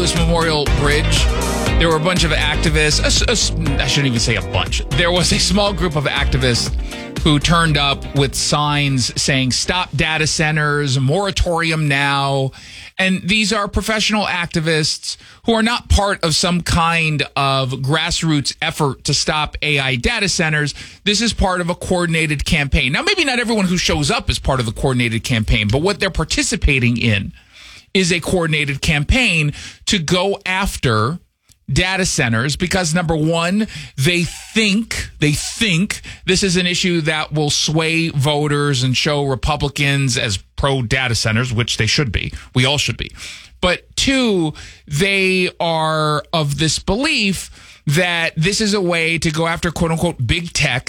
Lewis Memorial Bridge, there were a bunch of activists. I shouldn't even say a bunch. There was a small group of activists who turned up with signs saying, "Stop data centers, moratorium now." And these are professional activists who are not part of some kind of grassroots effort to stop AI data centers. This is part of a coordinated campaign. Now, maybe not everyone who shows up is part of the coordinated campaign, but what they're participating in is a coordinated campaign to go after data centers because, number one, they think this is an issue that will sway voters and show Republicans as pro-data centers, which they should be. We all should be. But two, they are of this belief that this is a way to go after quote-unquote big tech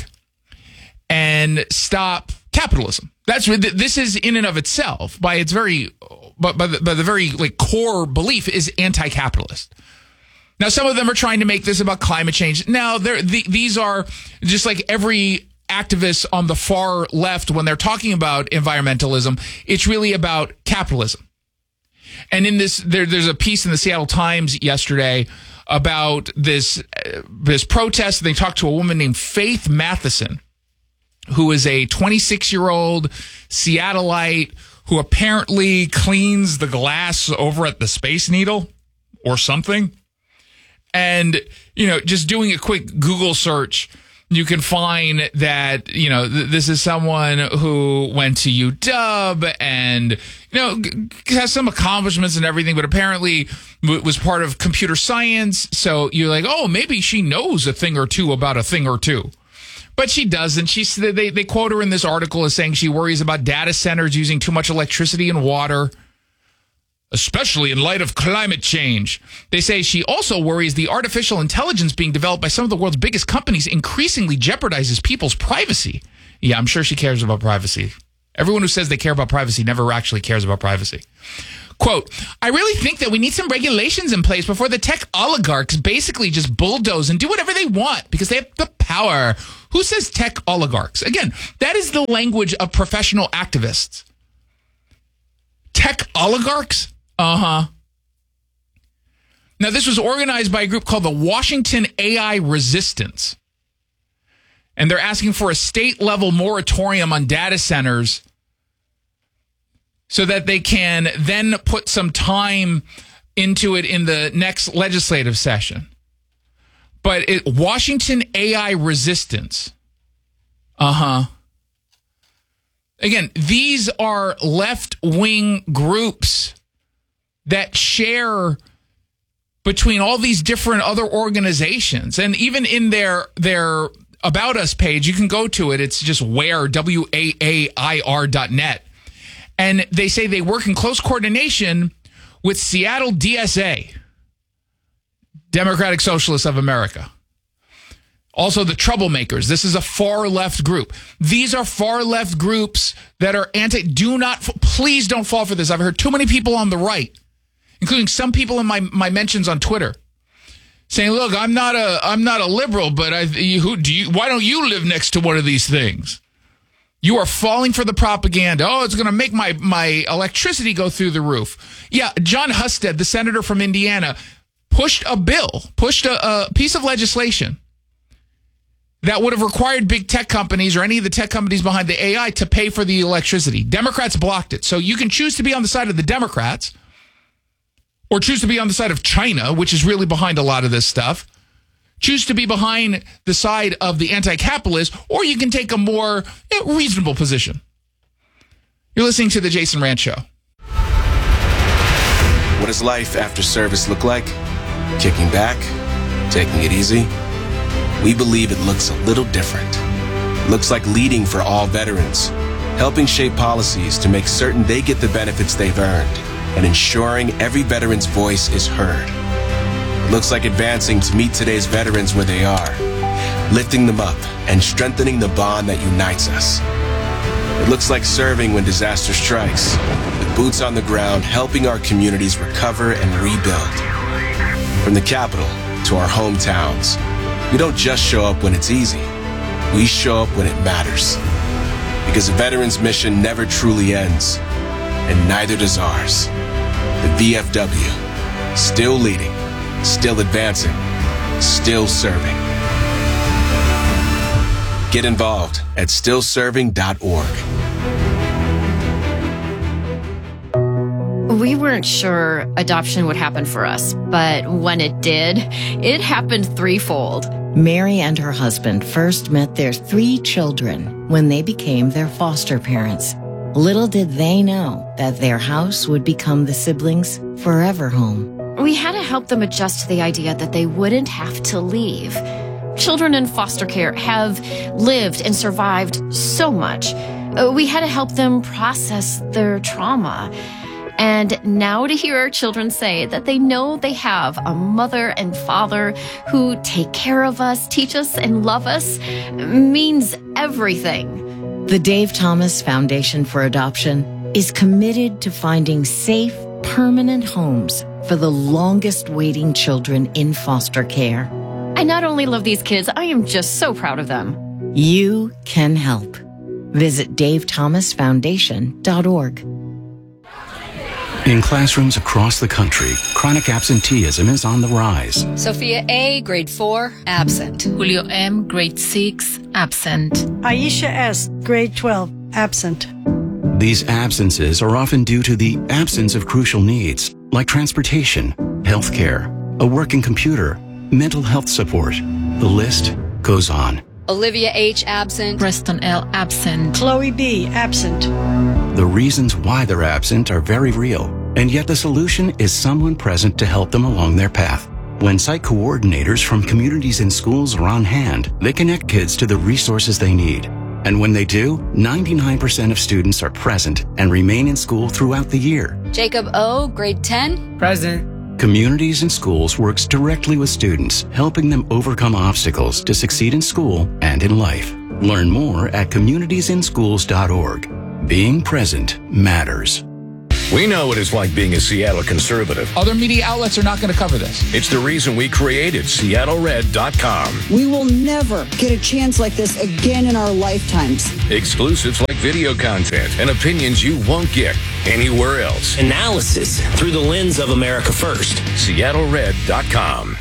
and stop capitalism. This is in and of itself, by its very, by the very like core belief, is anti-capitalist. Now, some of them are trying to make this about climate change. Now, these are just like every activist on the far left when they're talking about environmentalism. It's really about capitalism. And in this, there's a piece in the Seattle Times yesterday about this protest. They talked to a woman named Faith Matheson, who is a 26-year-old Seattleite who apparently cleans the glass over at the Space Needle or something. And, just doing a quick Google search, you can find that, this is someone who went to UW and, has some accomplishments and everything, but apparently was part of computer science. So you're like, oh, maybe she knows a thing or two about a thing or two. But she doesn't. They quote her in this article as saying she worries about data centers using too much electricity and water, especially in light of climate change. They say she also worries the artificial intelligence being developed by some of the world's biggest companies increasingly jeopardizes people's privacy. Yeah, I'm sure she cares about privacy. Everyone who says they care about privacy never actually cares about privacy. Quote, I really think that we need some regulations in place before the tech oligarchs basically just bulldoze and do whatever they want because they have the power. Who says tech oligarchs? Again, that is the language of professional activists. Tech oligarchs? Uh-huh. Now, this was organized by a group called the Washington AI Resistance. And they're asking for a state-level moratorium on data centers so that they can then put some time into it in the next legislative session. But Washington AI Resistance. Uh-huh. Again, these are left-wing groups that share between all these different other organizations. And even in their About Us page, you can go to it. It's just WAAIR.net. And they say they work in close coordination with Seattle DSA, Democratic Socialists of America. Also, the Troublemakers. This is a far-left group. These are far-left groups that are please don't fall for this. I've heard too many people on the right, including some people in my mentions on Twitter, saying, look, I'm not a liberal, but why don't you live next to one of these things? You are falling for the propaganda. Oh, it's going to make my electricity go through the roof. Yeah, John Husted, the senator from Indiana, pushed a piece of legislation that would have required big tech companies or any of the tech companies behind the AI to pay for the electricity. Democrats blocked it. So you can choose to be on the side of the Democrats or choose to be on the side of China, which is really behind a lot of this stuff. Choose to be behind the side of the anti-capitalist, or you can take a more reasonable position. You're listening to The Jason Rant Show. What does life after service look like? Kicking back? Taking it easy? We believe it looks a little different. It looks like leading for all veterans, helping shape policies to make certain they get the benefits they've earned, and ensuring every veteran's voice is heard. It looks like advancing to meet today's veterans where they are, lifting them up and strengthening the bond that unites us. It looks like serving when disaster strikes, with boots on the ground helping our communities recover and rebuild. From the capital to our hometowns, we don't just show up when it's easy. We show up when it matters. Because a veteran's mission never truly ends, and neither does ours. The VFW. Still leading, still advancing, still serving. Get involved at stillserving.org. We weren't sure adoption would happen for us, but when it did, it happened threefold. Mary and her husband first met their 3 children when they became their foster parents. Little did they know that their house would become the siblings' forever home. We had to help them adjust to the idea that they wouldn't have to leave. Children in foster care have lived and survived so much. We had to help them process their trauma. And now to hear our children say that they know they have a mother and father who take care of us, teach us, and love us means everything. The Dave Thomas Foundation for Adoption is committed to finding safe, permanent homes for the longest waiting children in foster care. I not only love these kids, I am just so proud of them. You can help. Visit davethomasfoundation.org. In classrooms across the country, chronic absenteeism is on the rise. Sophia A., grade 4, absent. Julio M., grade 6, absent. Aisha S., grade 12, absent. These absences are often due to the absence of crucial needs, like transportation, healthcare, a working computer, mental health support. The list goes on. Olivia H., absent. Preston L., absent. Chloe B., absent. The reasons why they're absent are very real, and yet the solution is someone present to help them along their path. When site coordinators from communities and schools are on hand, they connect kids to the resources they need. And when they do, 99% of students are present and remain in school throughout the year. Jacob O., grade 10. Present. Communities and Schools works directly with students, helping them overcome obstacles to succeed in school and in life. Learn more at communitiesinschools.org. Being present matters. We know what it's like being a Seattle conservative. Other media outlets are not going to cover this. It's the reason we created SeattleRed.com. We will never get a chance like this again in our lifetimes. Exclusives like video content and opinions you won't get anywhere else. Analysis through the lens of America First. SeattleRed.com.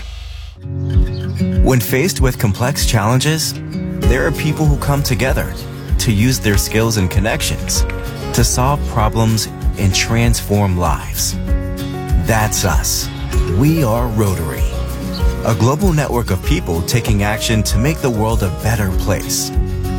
When faced with complex challenges, there are people who come together to use their skills and connections to solve problems and transform lives. That's us. We are Rotary, a global network of people taking action to make the world a better place.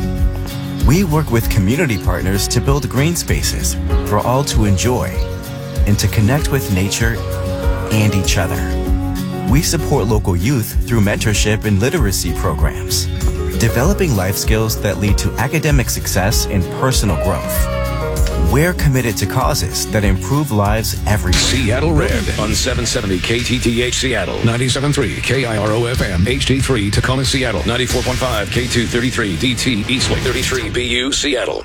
We work with community partners to build green spaces for all to enjoy and to connect with nature and each other. We support local youth through mentorship and literacy programs, developing life skills that lead to academic success and personal growth. We're committed to causes that improve lives every day. Seattle Red on 770 KTTH Seattle, 97.3 KIRO FM, HD3 Tacoma Seattle, 94.5 K233 DT Eastlake, 33 BU Seattle.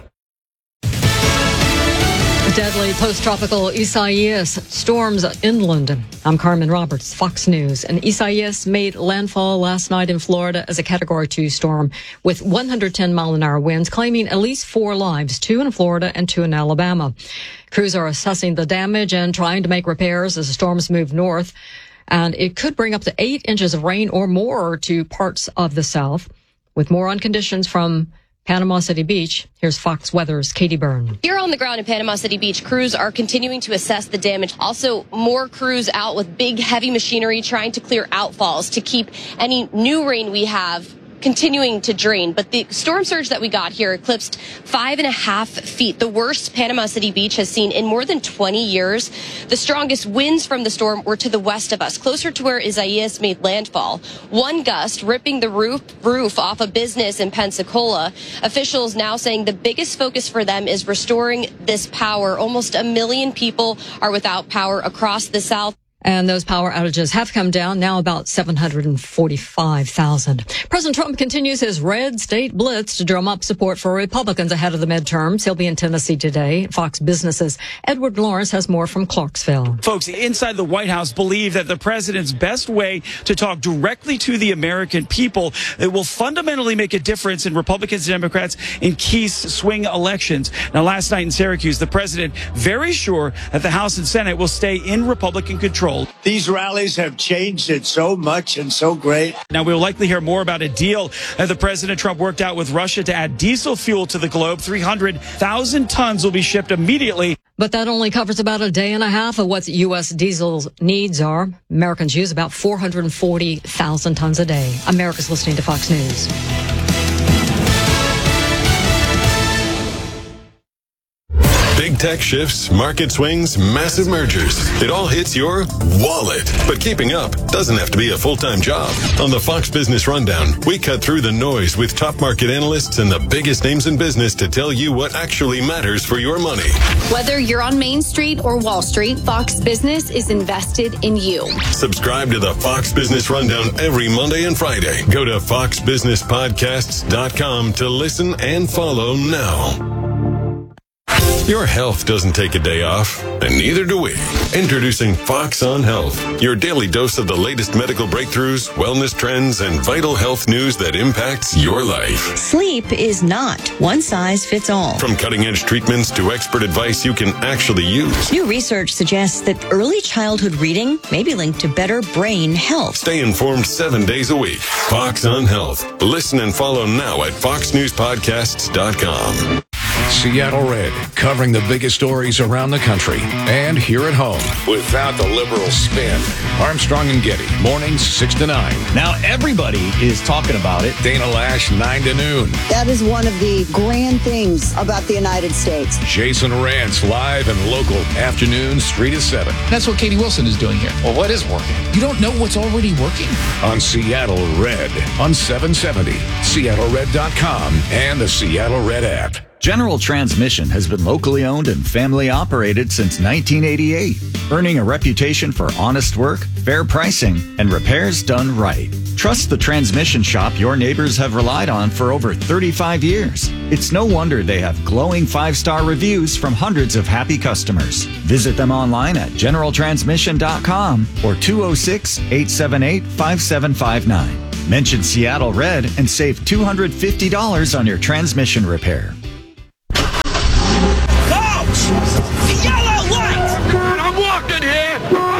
Deadly post-tropical Isaias storms inland. I'm Carmen Roberts, Fox News. And Isaias made landfall last night in Florida as a Category 2 storm with 110-mile-an-hour winds, claiming at least 4 lives, 2 in Florida and 2 in Alabama. Crews are assessing the damage and trying to make repairs as the storms move north. And it could bring up to 8 inches of rain or more to parts of the South. With more on conditions from Panama City Beach, here's Fox Weather's Katie Byrne. Here on the ground in Panama City Beach, crews are continuing to assess the damage. Also, more crews out with big, heavy machinery trying to clear outfalls to keep any new rain we have continuing to drain. But the storm surge that we got here eclipsed 5.5 feet, the worst Panama City Beach has seen in more than 20 years. The strongest winds from the storm were to the west of us, closer to where Isaias made landfall. One gust ripping the roof off a business in Pensacola. Officials now saying the biggest focus for them is restoring this power. Almost 1 million people are without power across the South. And those power outages have come down, now about 745,000. President Trump continues his red state blitz to drum up support for Republicans ahead of the midterms. He'll be in Tennessee today. Fox Business's Edward Lawrence has more from Clarksville. Folks inside the White House believe that the president's best way to talk directly to the American people, it will fundamentally make a difference in Republicans and Democrats in key swing elections. Now, last night in Syracuse, the president very sure that the House and Senate will stay in Republican control. world. These rallies have changed it so much and so great. Now, we'll likely hear more about a deal that the President Trump worked out with Russia to add diesel fuel to the globe. 300,000 tons will be shipped immediately. But that only covers about a day and a half of what U.S. diesel's needs are. Americans use about 440,000 tons a day. America's listening to Fox News. Big tech shifts, market swings, massive mergers. It all hits your wallet. But keeping up doesn't have to be a full-time job. On the Fox Business Rundown, we cut through the noise with top market analysts and the biggest names in business to tell you what actually matters for your money. Whether you're on Main Street or Wall Street, Fox Business is invested in you. Subscribe to the Fox Business Rundown every Monday and Friday. Go to foxbusinesspodcasts.com to listen and follow now. Your health doesn't take a day off, and neither do we. Introducing Fox on Health, your daily dose of the latest medical breakthroughs, wellness trends, and vital health news that impacts your life. Sleep is not one size fits all. From cutting-edge treatments to expert advice you can actually use. New research suggests that early childhood reading may be linked to better brain health. Stay informed 7 days a week. Fox on Health. Listen and follow now at foxnewspodcasts.com. Seattle Red, covering the biggest stories around the country and here at home without the liberal spin. Armstrong and Getty, mornings 6 to 9. Now everybody is talking about it. Dana Lash, 9 to noon. That is one of the grand things about the United States. Jason Rantz, live and local, afternoons 3 to 7. That's what Katie Wilson is doing here. Well, what is working? You don't know what's already working? On Seattle Red, on 770, SeattleRed.com, and the Seattle Red app. General Transmission has been locally owned and family operated since 1988, earning a reputation for honest work, fair pricing, and repairs done right. Trust the transmission shop your neighbors have relied on for over 35 years. It's no wonder they have glowing 5-star reviews from hundreds of happy customers. Visit them online at generaltransmission.com or 206-878-5759. Mention Seattle Red and save $250 on your transmission repair. Yellow light! I'm walking here!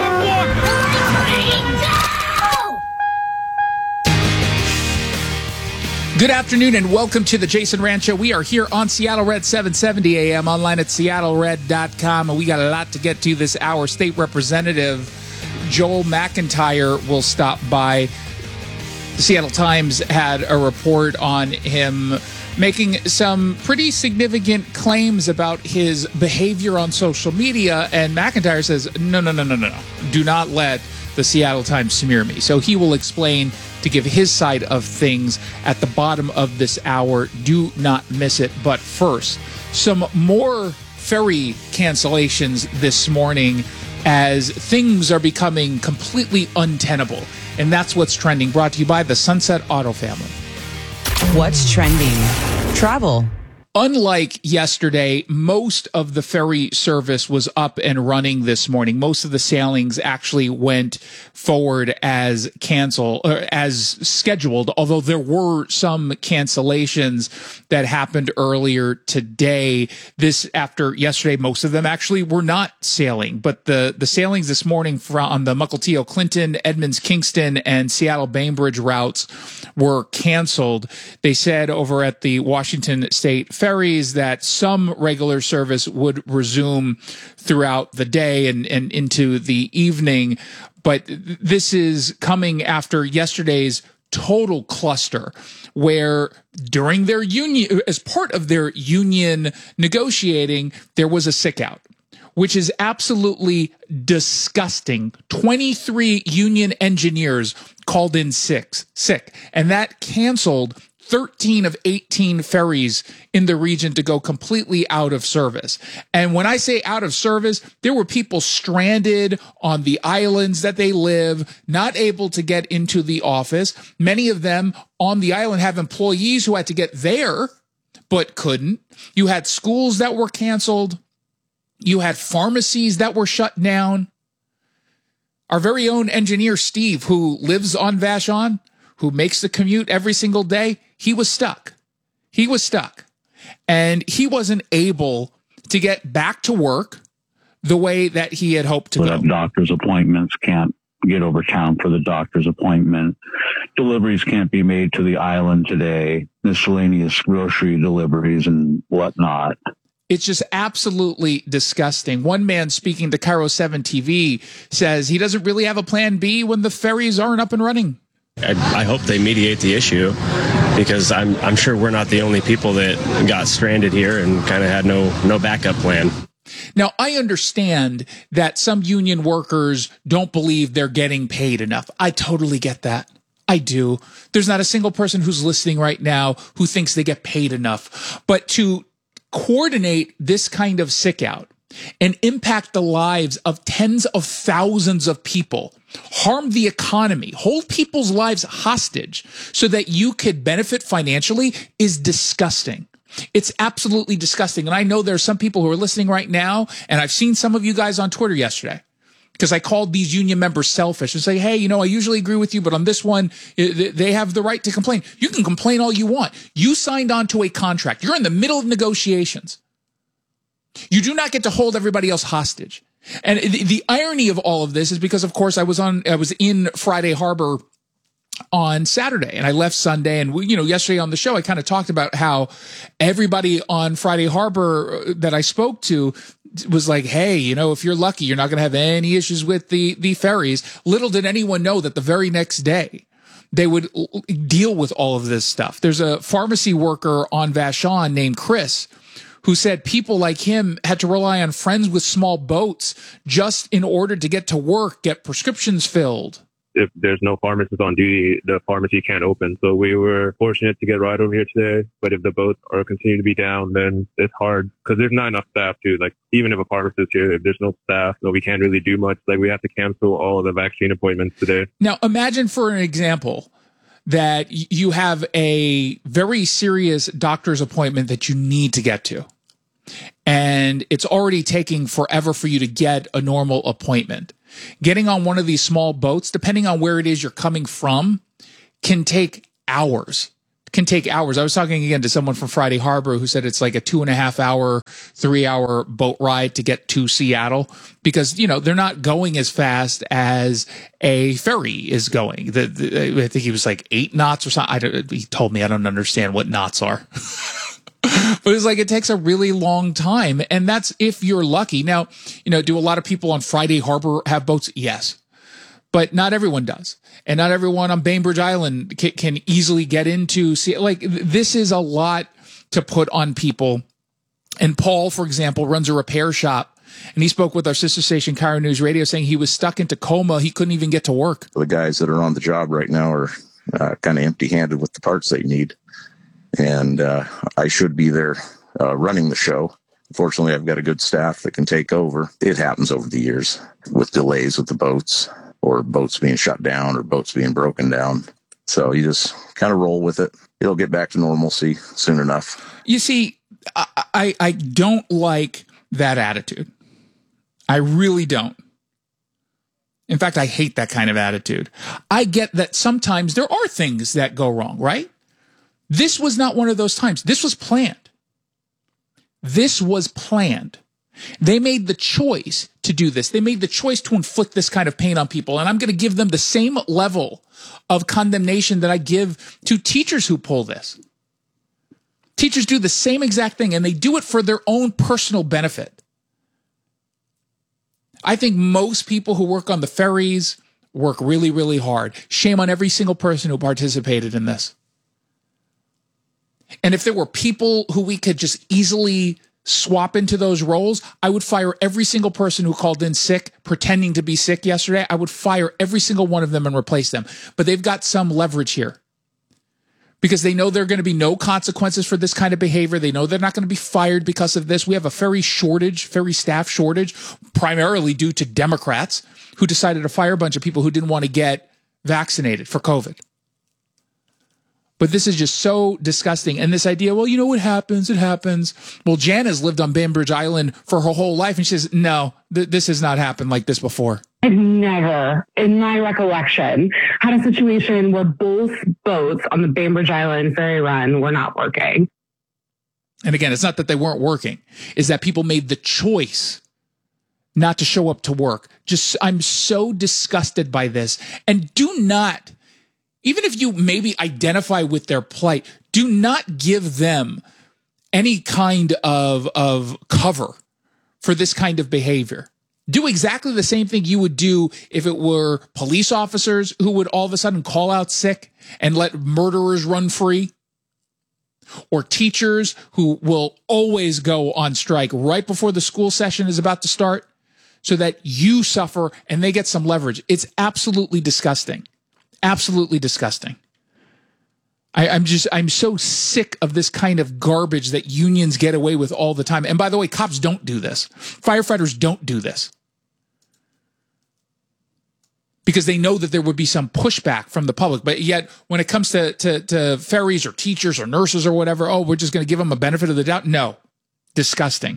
Good afternoon and welcome to the Jason Rantz Show. We are here on Seattle Red 770 AM, online at SeattleRed.com, and we got a lot to get to this hour. State Representative Joel McIntyre will stop by. The Seattle Times had a report on him making some pretty significant claims about his behavior on social media, and McIntyre says, no. Do not let the Seattle Times smear me. So he will explain to give his side of things at the bottom of this hour. Do not miss it. But first, some more ferry cancellations this morning as things are becoming completely untenable. And that's what's trending, brought to you by the Sunset Auto family. What's trending? Travel. Unlike yesterday, most of the ferry service was up and running this morning. Most of the sailings actually went forward as scheduled, although there were some cancellations that happened earlier today. This after yesterday, most of them actually were not sailing, but the sailings this morning on the Mukilteo Clinton, Edmonds Kingston, and Seattle Bainbridge routes were canceled. They said over at the Washington State Ferries that some regular service would resume throughout the day and into the evening. But this is coming after yesterday's total cluster where during their union, as part of their union negotiating, there was a sick out, which is absolutely disgusting. 23 union engineers called in sick, and that canceled 13 of 18 ferries in the region to go completely out of service. And when I say out of service, there were people stranded on the islands that they live, not able to get into the office. Many of them on the island have employees who had to get there, but couldn't. You had schools that were canceled. You had pharmacies that were shut down. Our very own engineer, Steve, who lives on Vashon, who makes the commute every single day, he was stuck. And he wasn't able to get back to work the way that he had hoped to go. Doctor's appointments can't get over town for the doctor's appointment. Deliveries can't be made to the island today. Miscellaneous grocery deliveries and whatnot. It's just absolutely disgusting. One man speaking to Cairo 7 TV says he doesn't really have a plan B when the ferries aren't up and running. I hope they mediate the issue, because I'm sure we're not the only people that got stranded here and kind of had no backup plan. Now, I understand that some union workers don't believe they're getting paid enough. I totally get that. I do. There's not a single person who's listening right now who thinks they get paid enough. But to coordinate this kind of sick out and impact the lives of tens of thousands of people, harm the economy, hold people's lives hostage so that you could benefit financially is disgusting. It's absolutely disgusting. And I know there are some people who are listening right now, and I've seen some of you guys on Twitter yesterday, because I called these union members selfish and say, hey, you know, I usually agree with you, but on this one, they have the right to complain. You can complain all you want. You signed on to a contract. You're in the middle of negotiations. You do not get to hold everybody else hostage. And the irony of all of this is because, of course, I was in Friday Harbor on Saturday, and I left Sunday. And yesterday on the show, I kind of talked about how everybody on Friday Harbor that I spoke to was like, hey, if you're lucky, you're not going to have any issues with the ferries. Little did anyone know that the very next day they would deal with all of this stuff. There's a pharmacy worker on Vashon named Chris who said people like him had to rely on friends with small boats just in order to get to work, get prescriptions filled. If there's no pharmacist on duty, the pharmacy can't open. So we were fortunate to get a ride over here today. But if the boats are continue to be down, then it's hard because there's not enough staff too. Like even if a pharmacist here, if there's no staff, we can't really do much. Like we have to cancel all of the vaccine appointments today. Now imagine for an example that you have a very serious doctor's appointment that you need to get to, and it's already taking forever for you to get a normal appointment. Getting on one of these small boats, depending on where it is you're coming from, can take hours. I was talking again to someone from Friday Harbor who said it's like a 2.5 hour, 3 hour boat ride to get to Seattle because, they're not going as fast as a ferry is going. I think he was like 8 knots or something. He told me I don't understand what knots are. But it's like it takes a really long time, and that's if you're lucky. Now, do a lot of people on Friday Harbor have boats? Yes, but not everyone does, and not everyone on Bainbridge Island can easily get into. This is a lot to put on people. And Paul, for example, runs a repair shop, and he spoke with our sister station, Cairo News Radio, saying he was stuck in Tacoma. He couldn't even get to work. The guys that are on the job right now are kind of empty-handed with the parts they need. And I should be there running the show. Fortunately, I've got a good staff that can take over. It happens over the years with delays with the boats or boats being shut down or boats being broken down. So you just kind of roll with it. It'll get back to normalcy soon enough. You see, I don't like that attitude. I really don't. In fact, I hate that kind of attitude. I get that sometimes there are things that go wrong, right? This was not one of those times. This was planned. They made the choice to do this. They made the choice to inflict this kind of pain on people. And I'm going to give them the same level of condemnation that I give to teachers who pull this. Teachers do the same exact thing, and they do it for their own personal benefit. I think most people who work on the ferries work really, really hard. Shame on every single person who participated in this. And if there were people who we could just easily swap into those roles, I would fire every single person who called in sick, pretending to be sick yesterday. I would fire every single one of them and replace them. But they've got some leverage here because they know there are going to be no consequences for this kind of behavior. They know they're not going to be fired because of this. We have a ferry staff shortage, primarily due to Democrats who decided to fire a bunch of people who didn't want to get vaccinated for COVID. But this is just so disgusting. And this idea, well, what happens? It happens. Well, Jan has lived on Bainbridge Island for her whole life. And she says, no, this has not happened like this before. I've never, in my recollection, had a situation where both boats on the Bainbridge Island ferry run were not working. And again, it's not that they weren't working. It's that people made the choice not to show up to work. I'm so disgusted by this. And do not, even if you maybe identify with their plight, do not give them any kind of cover for this kind of behavior. Do exactly the same thing you would do if it were police officers who would all of a sudden call out sick and let murderers run free, or teachers who will always go on strike right before the school session is about to start so that you suffer and they get some leverage. It's absolutely disgusting. Absolutely disgusting. I'm so sick of this kind of garbage that unions get away with all the time. And by the way, cops don't do this. Firefighters don't do this. Because they know that there would be some pushback from the public. But yet, when it comes to ferries or teachers or nurses or whatever, oh, we're just going to give them a benefit of the doubt? No. Disgusting.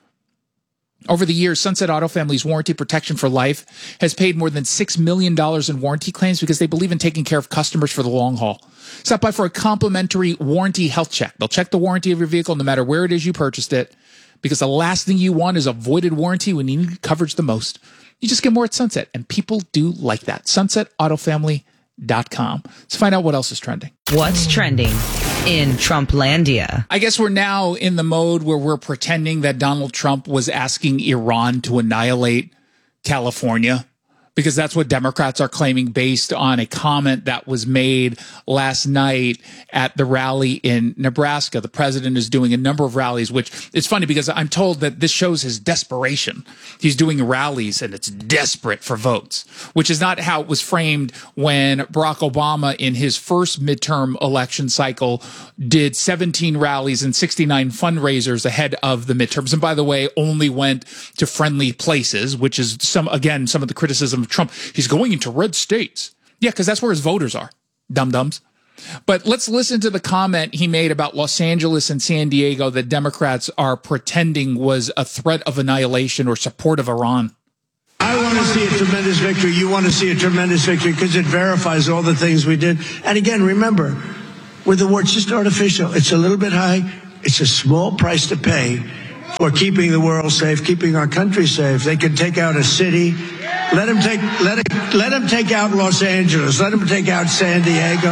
Over the years, Sunset Auto Family's Warranty Protection for Life has paid more than $6 million in warranty claims because they believe in taking care of customers for the long haul. Stop by for a complimentary warranty health check. They'll check the warranty of your vehicle no matter where it is you purchased it, because the last thing you want is a voided warranty when you need coverage the most. You just get more at Sunset, and people do like that. SunsetAutoFamily.com. Let's find out what else is trending. What's trending in Trumplandia? I guess we're now in the mode where we're pretending that Donald Trump was asking Iran to annihilate California, because that's what Democrats are claiming based on a comment that was made last night at the rally in Nebraska. The president is doing a number of rallies, which is funny because I'm told that this shows his desperation. He's doing rallies and it's desperate for votes, which is not how it was framed when Barack Obama in his first midterm election cycle did 17 rallies and 69 fundraisers ahead of the midterms. And by the way, only went to friendly places, which is some of the criticism of Trump. He's going into red states. Yeah, because that's where his voters are. Dum-dums. But let's listen to the comment he made about Los Angeles and San Diego that Democrats are pretending was a threat of annihilation or support of Iran. I want to see a tremendous victory. You want to see a tremendous victory because it verifies all the things we did. And again, remember, with the war, it's just artificial. It's a little bit high. It's a small price to pay for keeping the world safe, keeping our country safe. They can take out a city. Let him take out Los Angeles. Let him take out San Diego.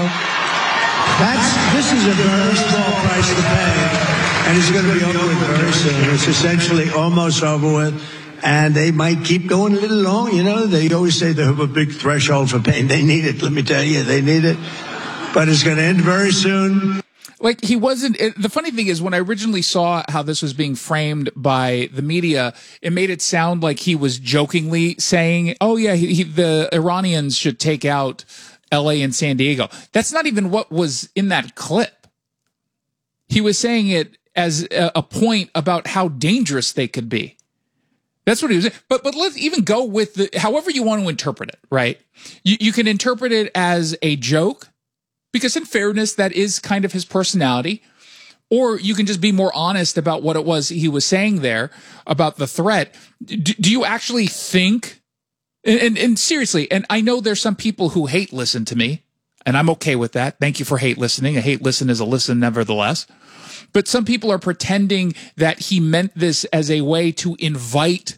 This is a very small price to pay, and it's going to be over with very soon. It's essentially almost over with, and they might keep going a little long. You know, they always say they have a big threshold for pain. They need it. Let me tell you, they need it. But it's going to end very soon. Like, he wasn't. The funny thing is, when I originally saw how this was being framed by the media, it made it sound like he was jokingly saying, oh, yeah, the Iranians should take out L.A. and San Diego. That's not even what was in that clip. He was saying it as a point about how dangerous they could be. That's what he was saying. But let's even go with however you want to interpret it, right? You can interpret it as a joke, because in fairness, that is kind of his personality. Or you can just be more honest about what it was he was saying there about the threat. Do you actually think, and seriously, and I know there's some people who hate listen to me, and I'm okay with that. Thank you for hate listening. A hate listen is a listen nevertheless. But some people are pretending that he meant this as a way to invite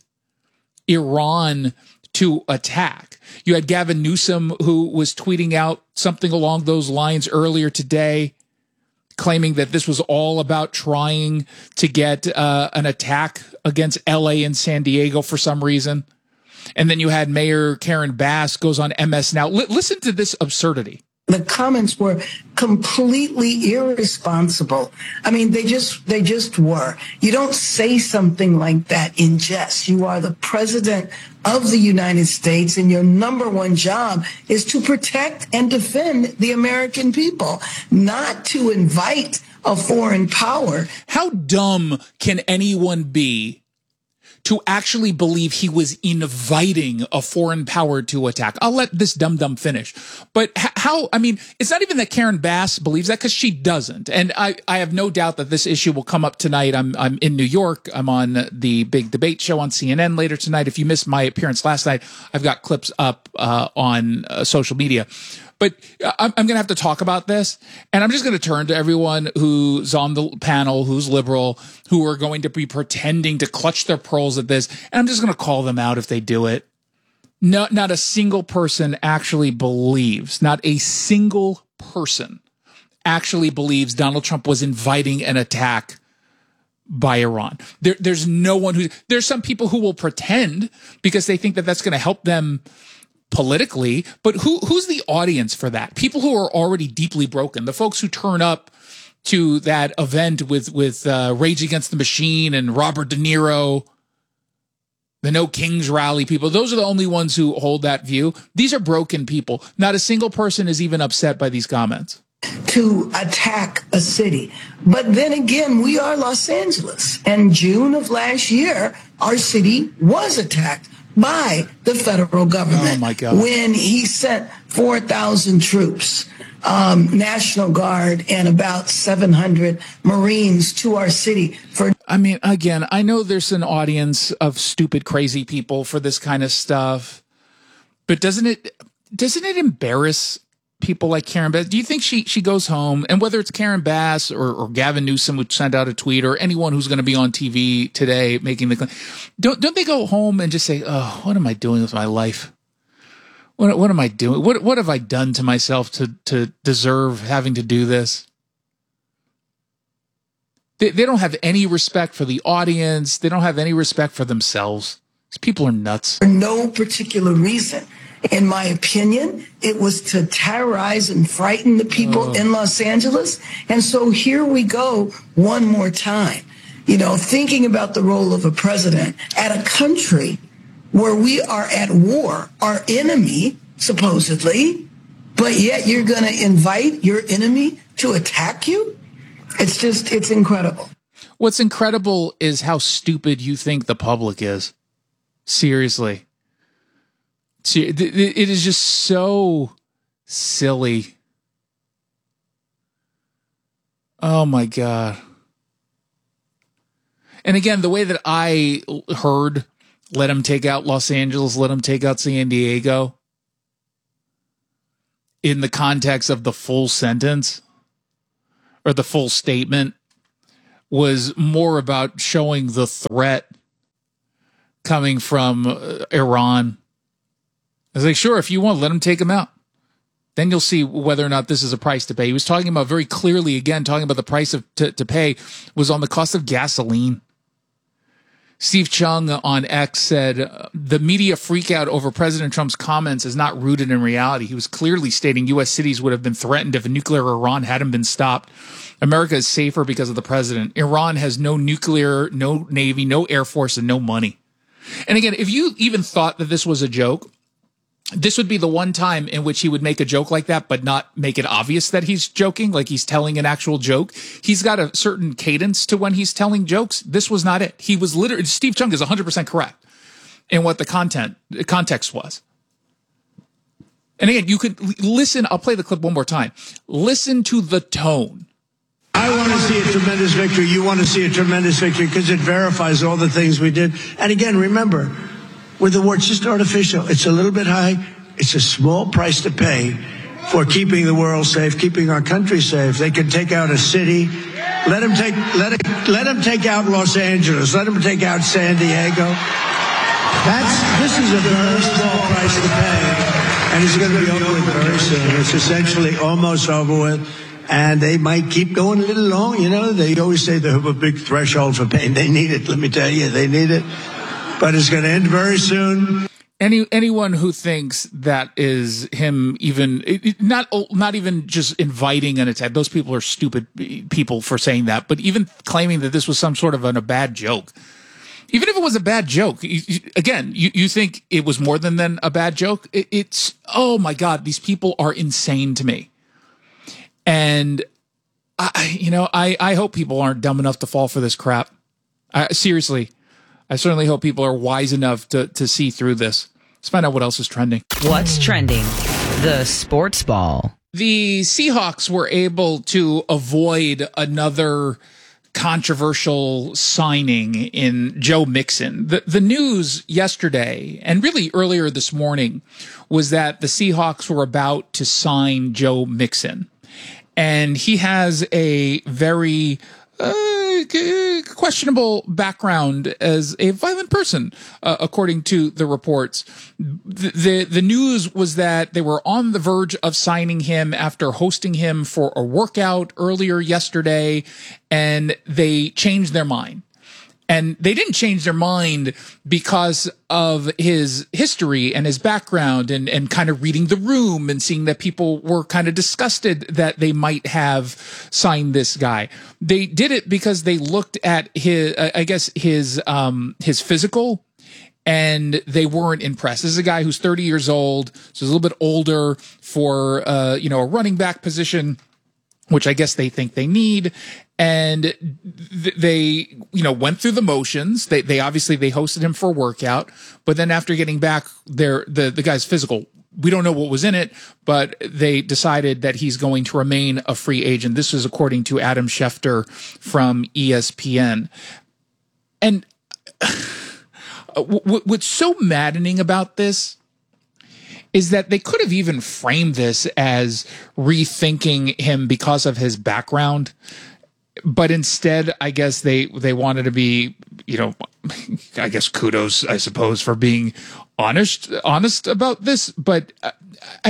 Iran to attack. You had Gavin Newsom, who was tweeting out something along those lines earlier today, claiming that this was all about trying to get an attack against LA and San Diego for some reason. And then you had Mayor Karen Bass goes on MS Now. Listen to this absurdity. The comments were completely irresponsible. I mean, they just were. You don't say something like that in jest. You are the president of the United States, and your number one job is to protect and defend the American people, not to invite a foreign power. How dumb can anyone be to actually believe he was inviting a foreign power to attack? I'll let this dum-dum finish. But how, I mean, it's not even that Karen Bass believes that, because she doesn't. And I have no doubt that this issue will come up tonight. I'm in New York. I'm on the big debate show on CNN later tonight. If you missed my appearance last night, I've got clips up on social media. But I'm going to have to talk about this, and I'm just going to turn to everyone who's on the panel, who's liberal, who are going to be pretending to clutch their pearls assholes at this, and I'm just going to call them out if they do it. No, not a single person actually believes, not a single person actually believes Donald Trump was inviting an attack by Iran. There's no one there's some people who will pretend because they think that that's going to help them politically, but who's the audience for that? People who are already deeply broken, the folks who turn up to that event with Rage Against the Machine and Robert De Niro, the No Kings rally people, those are the only ones who hold that view. These are broken people. Not a single person is even upset by these comments. To attack a city. But then again, we are Los Angeles. And June of last year, our city was attacked by the federal government. Oh my God. When he sent 4,000 troops, National Guard, and about 700 Marines to our city for... I mean, again, I know there's an audience of stupid, crazy people for this kind of stuff, but doesn't it embarrass people like Karen Bass? Do you think she goes home, and whether it's Karen Bass or Gavin Newsom, would send out a tweet, or anyone who's going to be on TV today making the claim, don't they go home and just say, oh, what am I doing with my life? What am I doing? What have I done to myself to deserve having to do this? They don't have any respect for the audience. They don't have any respect for themselves. These people are nuts. For no particular reason. In my opinion, it was to terrorize and frighten the people in Los Angeles. And so here we go one more time, thinking about the role of a president at a country where we are at war, our enemy, supposedly, but yet you're going to invite your enemy to attack you? It's incredible. What's incredible is how stupid you think the public is. Seriously. It is just so silly. Oh my God. And again, the way that I heard, let him take out Los Angeles, let him take out San Diego, in the context of the full sentence or the full statement, was more about showing the threat coming from Iran. I was like, sure, if you want, let him take him out. Then you'll see whether or not this is a price to pay. He was talking about very clearly, again, talking about the price to pay was on the cost of gasoline. Steve Chung on X said, the media freak out over President Trump's comments is not rooted in reality. He was clearly stating U.S. cities would have been threatened if a nuclear Iran hadn't been stopped. America is safer because of the president. Iran has no nuclear, no Navy, no Air Force, and no money. And again, if you even thought that this was a joke, this would be the one time in which he would make a joke like that, but not make it obvious that he's joking, like he's telling an actual joke. He's got a certain cadence to when he's telling jokes. This was not it. He was literally, Steve Chung is 100% correct in what the context was. And again, you could listen. I'll play the clip one more time. Listen to the tone. I want to see a tremendous victory. You want to see a tremendous victory because it verifies all the things we did. And again, remember, with the war, it's just artificial. It's a little bit high. It's a small price to pay for keeping the world safe, keeping our country safe. They can take out a city. Let them take out Los Angeles. Let them take out San Diego. This is a very small price to pay, and it's going to be over with very soon. It's essentially almost over with. And they might keep going a little long. They always say they have a big threshold for pain. They need it. Let me tell you, they need it. But it's going to end very soon. Anyone who thinks that is him, even not even just inviting an attack, those people are stupid people for saying that. But even claiming that this was some sort of a bad joke, even if it was a bad joke, again, you think it was more than a bad joke. It's oh my God, these people are insane to me. And I hope people aren't dumb enough to fall for this crap. Seriously. I certainly hope people are wise enough to see through this. Let's find out what else is trending. What's trending? The sports ball. The Seahawks were able to avoid another controversial signing in Joe Mixon. The news yesterday, and really earlier this morning, was that the Seahawks were about to sign Joe Mixon. And he has a very questionable background as a violent person, according to the reports. The news was that they were on the verge of signing him after hosting him for a workout earlier yesterday, and they changed their mind. And they didn't change their mind because of his history and his background and kind of reading the room and seeing that people were kind of disgusted that they might have signed this guy. They did it because they looked at his, his physical, and they weren't impressed. This is a guy who's 30 years old, so he's a little bit older for, a running back position, which I guess they think they need. And they, went through the motions. They obviously hosted him for a workout, but then after getting back the guy's physical, we don't know what was in it, but they decided that he's going to remain a free agent. This is according to Adam Schefter from ESPN. And what's so maddening about this is that they could have even framed this as rethinking him because of his background. But instead, I guess they wanted to be, I guess kudos, I suppose, for being honest about this. But I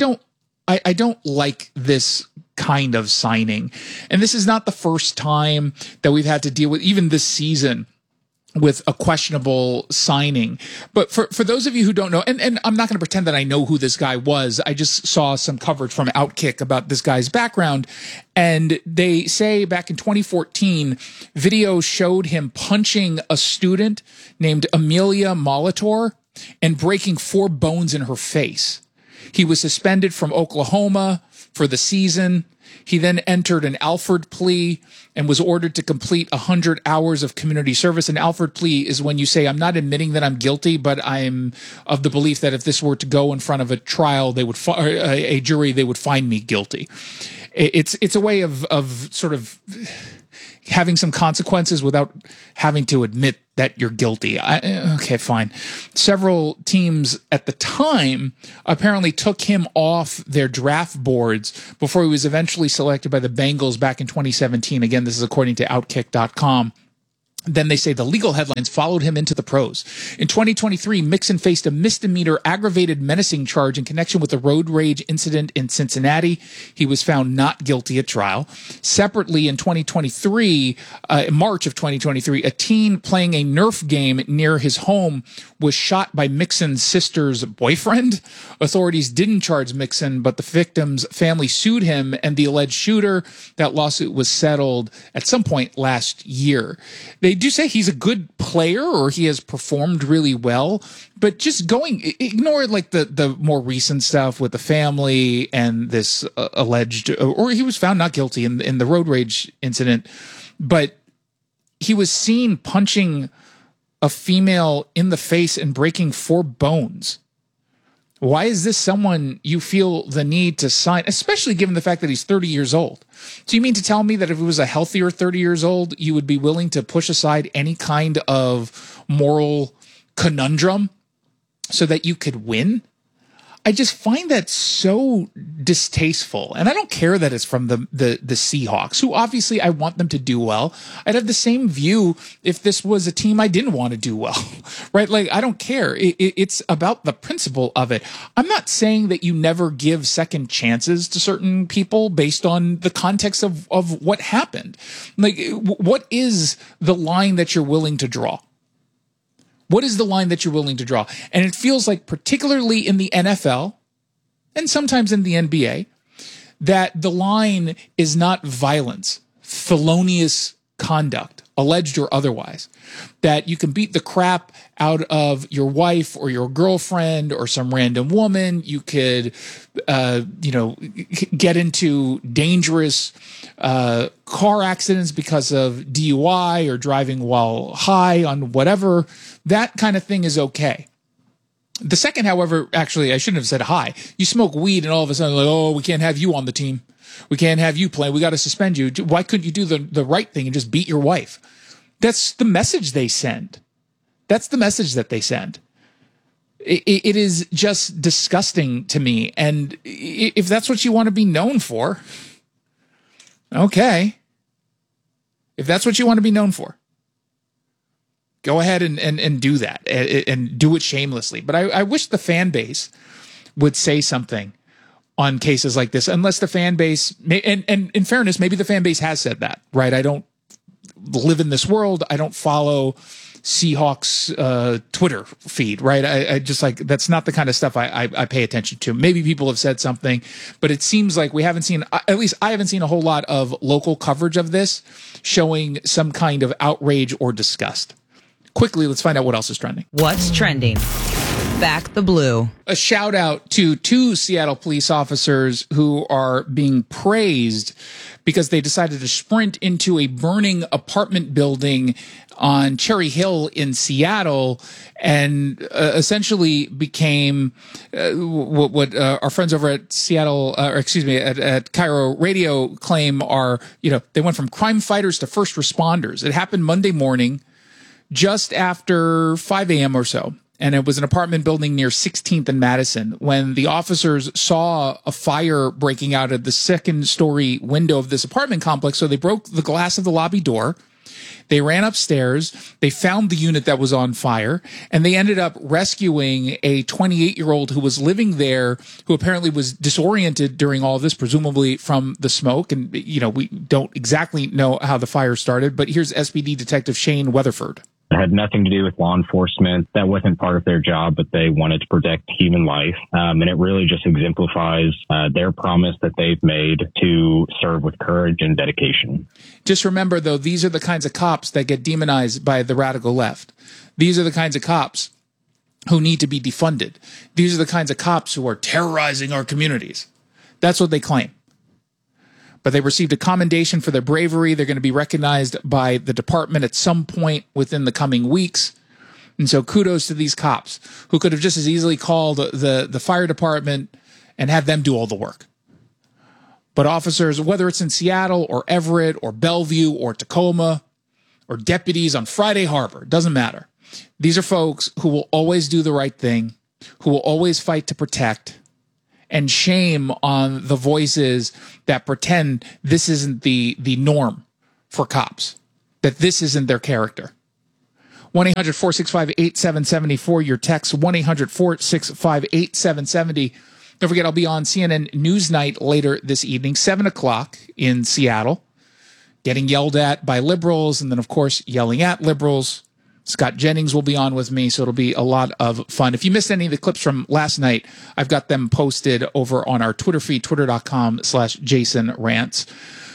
don't like this kind of signing. And this is not the first time that we've had to deal with, even this season, with a questionable signing. But for those of you who don't know, and I'm not going to pretend that I know who this guy was. I just saw some coverage from Outkick about this guy's background. And they say back in 2014, video showed him punching a student named Amelia Molitor and breaking 4 bones in her face. He was suspended from Oklahoma for the season. He then entered an Alford plea and was ordered to complete 100 hours of community service. An Alford plea is when you say, I'm not admitting that I'm guilty, but I'm of the belief that if this were to go in front of a trial, they would a jury, they would find me guilty. It's a way of sort of having some consequences without having to admit that you're guilty. Okay, fine. Several teams at the time apparently took him off their draft boards before he was eventually selected by the Bengals back in 2017. Again, this is according to Outkick.com. Then they say the legal headlines followed him into the pros. In 2023, Mixon faced a misdemeanor aggravated menacing charge in connection with the road rage incident in Cincinnati. He was found not guilty at trial. Separately, in 2023, March of 2023, a teen playing a Nerf game near his home was shot by Mixon's sister's boyfriend. Authorities didn't charge Mixon, but the victim's family sued him and the alleged shooter. That lawsuit was settled at some point last year. They do say he's a good player or he has performed really well, but just ignore like the more recent stuff with the family and this alleged, or he was found not guilty in the road rage incident, but he was seen punching a female in the face and breaking 4 bones. Why is this someone you feel the need to sign, especially given the fact that he's 30 years old? So you mean to tell me that if he was a healthier 30 years old, you would be willing to push aside any kind of moral conundrum so that you could win? I just find that so distasteful. And I don't care that it's from the Seahawks, who obviously I want them to do well. I'd have the same view if this was a team I didn't want to do well, right? Like, I don't care. It's about the principle of it. I'm not saying that you never give second chances to certain people based on the context of what happened. Like, what is the line that you're willing to draw? What is the line that you're willing to draw? And it feels like, particularly in the NFL and sometimes in the NBA, that the line is not violence, felonious conduct, alleged or otherwise. That you can beat the crap out of your wife or your girlfriend or some random woman. You could, get into dangerous car accidents because of DUI or driving while high on whatever. That kind of thing is okay. The second, however, actually, I shouldn't have said high. You smoke weed and all of a sudden, like, oh, we can't have you on the team. We can't have you play. We got to suspend you. Why couldn't you do the right thing and just beat your wife? That's the message they send. That's the message that they send. It is just disgusting to me. And if that's what you want to be known for, okay. If that's what you want to be known for, go ahead and do that and do it shamelessly. But I wish the fan base would say something on cases like this, unless the fan base, and in fairness, maybe the fan base has said that, right? I don't live in this world. I don't follow Seahawks Twitter feed, right? I just like, that's not the kind of stuff I pay attention to. Maybe people have said something, but it seems like we haven't seen, at least I haven't seen a whole lot of local coverage of this showing some kind of outrage or disgust. Quickly, let's find out what else is trending. What's trending? Back the blue. A shout out to 2 Seattle police officers who are being praised because they decided to sprint into a burning apartment building on Cherry Hill in Seattle and essentially became what our friends over at Seattle, at Cairo Radio claim are, they went from crime fighters to first responders. It happened Monday morning, just after 5 a.m. or so. And it was an apartment building near 16th and Madison when the officers saw a fire breaking out of the second-story window of this apartment complex. So they broke the glass of the lobby door. They ran upstairs. They found the unit that was on fire, and they ended up rescuing a 28-year-old who was living there, who apparently was disoriented during all of this, presumably from the smoke. And, we don't exactly know how the fire started, but here's SPD Detective Shane Weatherford. It had nothing to do with law enforcement. That wasn't part of their job, but they wanted to protect human life. And it really just exemplifies their promise that they've made to serve with courage and dedication. Just remember, though, these are the kinds of cops that get demonized by the radical left. These are the kinds of cops who need to be defunded. These are the kinds of cops who are terrorizing our communities. That's what they claim. But they received a commendation for their bravery. They're going to be recognized by the department at some point within the coming weeks. And so kudos to these cops who could have just as easily called the fire department and had them do all the work. But officers, whether it's in Seattle or Everett or Bellevue or Tacoma or deputies on Friday Harbor, doesn't matter. These are folks who will always do the right thing, who will always fight to protect. And shame on the voices that pretend this isn't the norm for cops, that this isn't their character. 1-800-465-8770 your text, 1-800-465-8770. Don't forget, I'll be on CNN Newsnight later this evening, 7 o'clock in Seattle, getting yelled at by liberals and then, of course, yelling at liberals. Scott Jennings will be on with me, so it'll be a lot of fun. If you missed any of the clips from last night, I've got them posted over on our Twitter feed, twitter.com/JasonRants,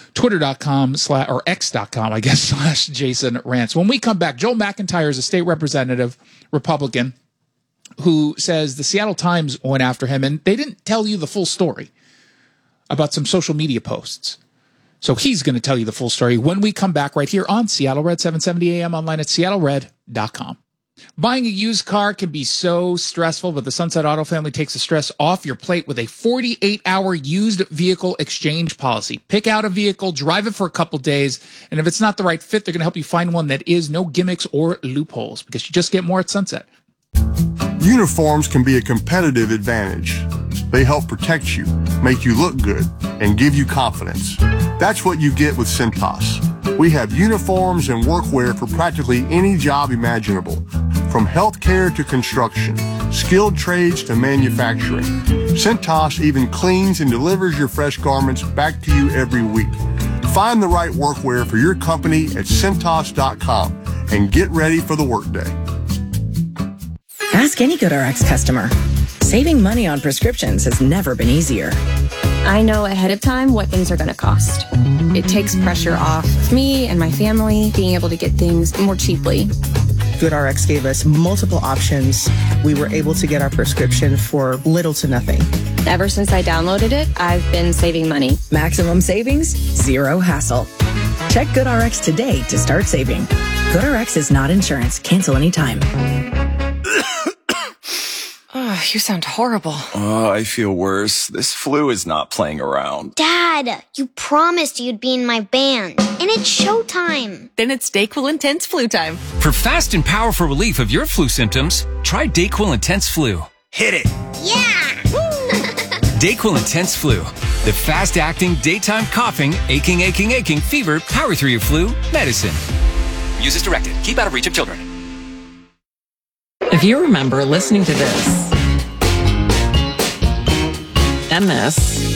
or x.com, I guess, /JasonRants. When we come back, Joel McIntyre is a state representative, Republican, who says the Seattle Times went after him, and they didn't tell you the full story about some social media posts. So he's going to tell you the full story when we come back right here on Seattle Red, 770 AM, online at seattlered.com. Buying a used car can be so stressful, but the Sunset Auto family takes the stress off your plate with a 48-hour used vehicle exchange policy. Pick out a vehicle, drive it for a couple days, and if it's not the right fit, they're going to help you find one that is. No gimmicks or loopholes, because you just get more at Sunset. Uniforms can be a competitive advantage. They help protect you, make you look good, and give you confidence. That's what you get with Cintas. We have uniforms and workwear for practically any job imaginable, from healthcare to construction, skilled trades to manufacturing. Cintas even cleans and delivers your fresh garments back to you every week. Find the right workwear for your company at Cintas.com and get ready for the workday. Ask any GoodRx customer. Saving money on prescriptions has never been easier. I know ahead of time what things are going to cost. It takes pressure off me and my family being able to get things more cheaply. GoodRx gave us multiple options. We were able to get our prescription for little to nothing. Ever since I downloaded it, I've been saving money. Maximum savings, zero hassle. Check GoodRx today to start saving. GoodRx is not insurance. Cancel anytime. Oh, you sound horrible. Oh, I feel worse. This flu is not playing around. Dad, you promised you'd be in my band. And it's showtime. Then it's DayQuil Intense Flu time. For fast and powerful relief of your flu symptoms, try DayQuil Intense Flu. Hit it. Yeah! DayQuil Intense Flu. the fast-acting, daytime coughing, aching, fever, power through your flu medicine. Use as directed. Keep out of reach of children. If you remember listening to this, and this,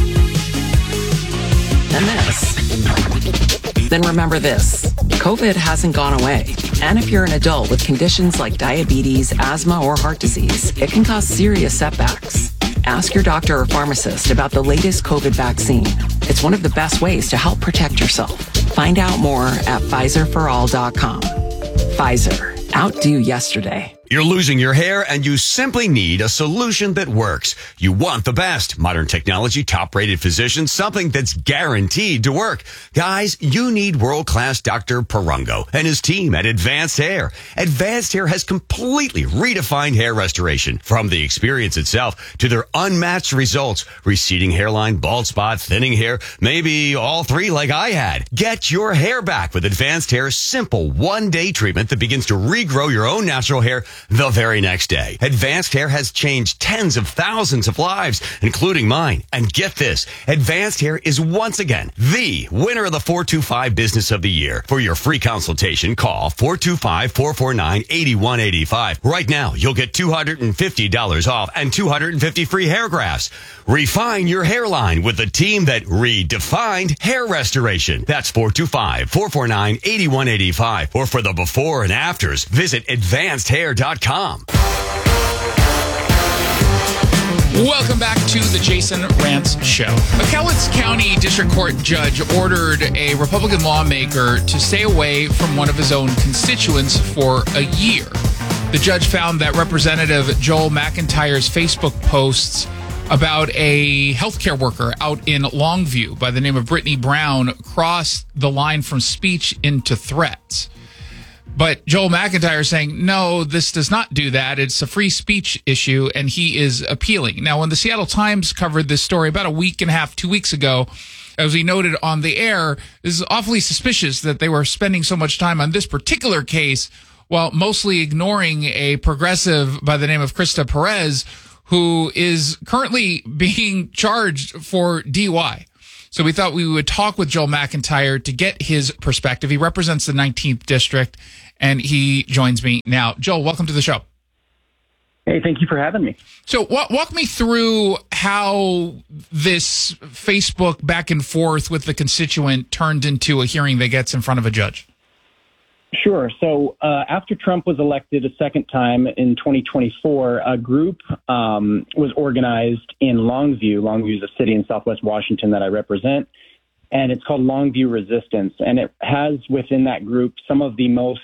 and this, then remember this. COVID hasn't gone away. And if you're an adult with conditions like diabetes, asthma, or heart disease, it can cause serious setbacks. Ask your doctor or pharmacist about the latest COVID vaccine. It's one of the best ways to help protect yourself. Find out more at PfizerForAll.com. Pfizer. Outdo yesterday. You're losing your hair and you simply need a solution that works. You want the best. Modern technology, top-rated physicians, something that's guaranteed to work. Guys, you need world-class Dr. Perungo and his team at Advanced Hair. Advanced Hair has completely redefined hair restoration. From the experience itself to their unmatched results. Receding hairline, bald spot, thinning hair, maybe all three like I had. Get your hair back with Advanced Hair's simple one-day treatment that begins to regrow your own natural hair the very next day. Advanced Hair has changed tens of thousands of lives, including mine. And get this, Advanced Hair is once again the winner of the 425 Business of the Year. For your free consultation, call 425-449-8185. Right now, you'll get $250 off and 250 free hair grafts. Refine your hairline with the team that redefined hair restoration. That's 425-449-8185. Or for the before and afters, visit advancedhair.com. Welcome back to the Jason Rantz Show. A Cowlitz County District Court judge ordered a Republican lawmaker to stay away from one of his own constituents for a year. The judge found that Representative Joel McIntyre's Facebook posts about a healthcare worker out in Longview by the name of Brittany Brown crossed the line from speech into threats. But Joel McIntyre is saying, no, this does not do that. It's a free speech issue, and he is appealing. Now, when the Seattle Times covered this story about a week and a half, 2 weeks ago, as we noted on the air, this is awfully suspicious that they were spending so much time on this particular case while mostly ignoring a progressive by the name of Krista Perez, who is currently being charged for DUI. So we thought we would talk with Joel McIntyre to get his perspective. He represents the 19th District, and he joins me now. Joel, welcome to the show. Hey, thank you for having me. So walk me through how this Facebook back and forth with the constituent turned into a hearing that gets in front of a judge. Sure. So after Trump was elected a second time in 2024, a group was organized in Longview. Longview is a city in Southwest Washington that I represent, and it's called Longview Resistance. And it has within that group some of the most,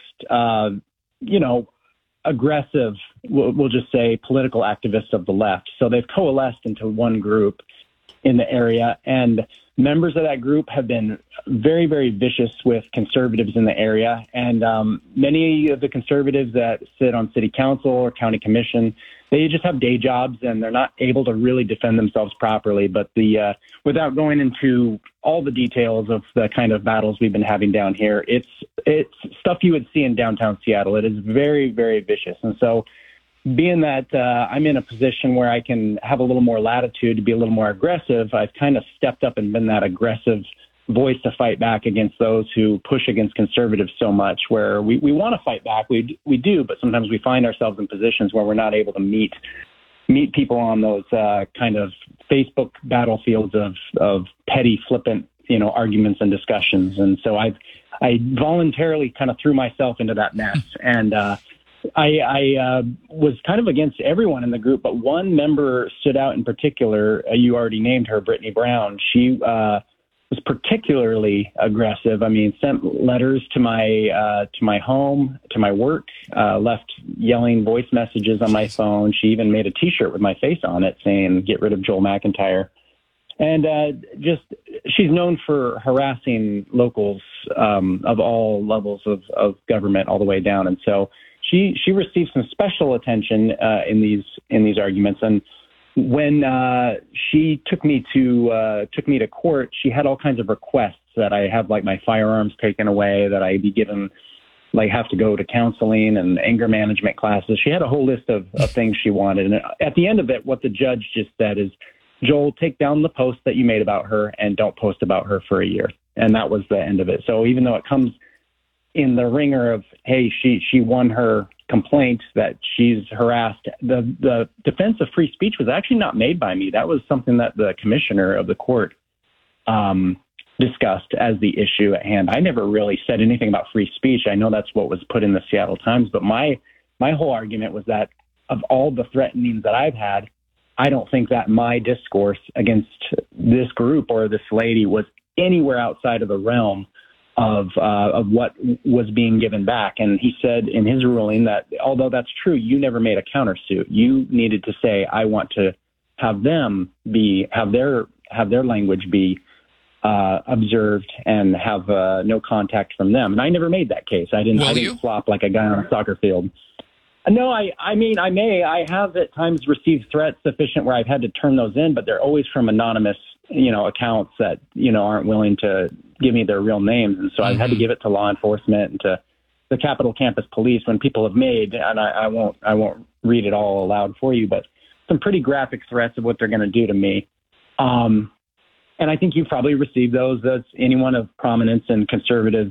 aggressive, we'll just say, political activists of the left. So they've coalesced into one group in the area, and members of that group have been very, very vicious with conservatives in the area. And many of the conservatives that sit on city council or county commission, they just have day jobs and they're not able to really defend themselves properly. But without going into all the details of the kind of battles we've been having down here, it's stuff you would see in downtown Seattle. It is very, very vicious. And so being that I'm in a position where I can have a little more latitude to be a little more aggressive, I've kind of stepped up and been that aggressive voice to fight back against those who push against conservatives so much, where we want to fight back. We do, but sometimes we find ourselves in positions where we're not able to meet people on those kind of Facebook battlefields of petty, flippant, arguments and discussions. And so I voluntarily kind of threw myself into that mess. And I was kind of against everyone in the group, but one member stood out in particular. You already named her, Brittany Brown. She was particularly aggressive. I mean, sent letters to my home, to my work, left yelling voice messages on my phone. She even made a T-shirt with my face on it saying, "Get rid of Joel McIntyre." And she's known for harassing locals of all levels of government all the way down. And so she received some special attention in these arguments. And when she took me to court, she had all kinds of requests that I have, like, my firearms taken away, that I be given, like, have to go to counseling and anger management classes. She had a whole list of things she wanted. And at the end of it, what the judge just said is, Joel, take down the post that you made about her and don't post about her for a year. And that was the end of it. So even though it comes in the ringer of, hey, she won her complaint that she's harassed, the defense of free speech was actually not made by me. That was something that the commissioner of the court discussed as the issue at hand. I never really said anything about free speech. I know that's what was put in the Seattle Times, but my whole argument was that of all the threatenings that I've had, I don't think that my discourse against this group or this lady was anywhere outside of the realm of what was being given back. And he said in his ruling that although that's true, you never made a countersuit. You needed to say, I want to have them have their language be observed and have no contact from them. And I never made that case. I didn't flop like a guy on a soccer field. No, I mean, I have at times received threats sufficient where I've had to turn those in, but they're always from anonymous, accounts that, aren't willing to give me their real names. And so I've had to give it to law enforcement and to the Capitol Campus Police when people have made, and I won't read it all aloud for you, but some pretty graphic threats of what they're going to do to me. And I think you've probably received those. That's anyone of prominence and conservative,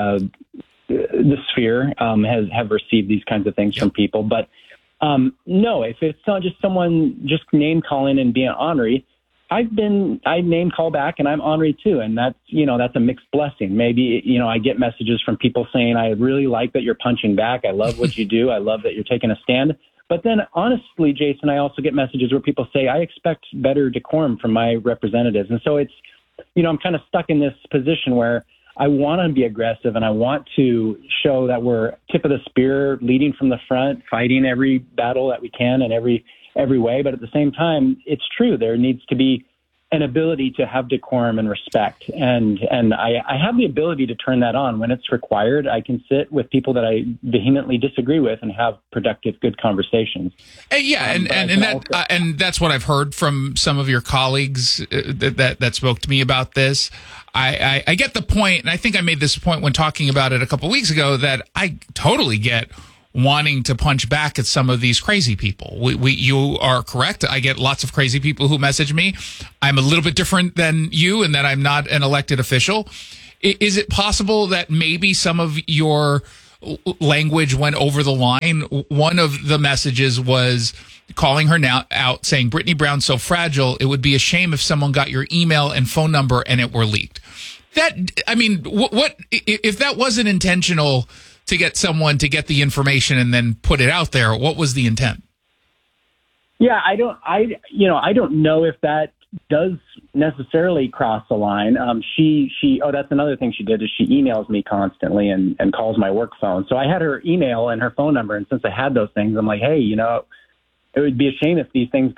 the sphere have received these kinds of things from people. But no, if it's not just someone just name calling and being ornery, I name call back and I'm ornery too. And that's a mixed blessing. Maybe, I get messages from people saying, I really like that you're punching back. I love what you do. I love that you're taking a stand. But then honestly, Jason, I also get messages where people say, I expect better decorum from my representatives. And so it's, I'm kind of stuck in this position where I want to be aggressive and I want to show that we're tip of the spear, leading from the front, fighting every battle that we can in every way. But at the same time, it's true. There needs to be an ability to have decorum and respect. And I have the ability to turn that on when it's required. I can sit with people that I vehemently disagree with and have productive, good conversations. And that's what I've heard from some of your colleagues that spoke to me about this. I get the point, and I think I made this point when talking about it a couple of weeks ago, that I totally get wanting to punch back at some of these crazy people. You are correct. I get lots of crazy people who message me. I'm a little bit different than you in that I'm not an elected official. Is it possible that maybe some of your language went over the line? One of the messages was calling her out, saying, Brittany Brown's so fragile, it would be a shame if someone got your email and phone number and it were leaked. What if that wasn't intentional to get someone to get the information and then put it out there? What was the intent? Yeah, I don't know if that does necessarily cross the line. That's another thing she did is she emails me constantly and calls my work phone. So I had her email and her phone number. And since I had those things, I'm like, hey, it would be a shame if these things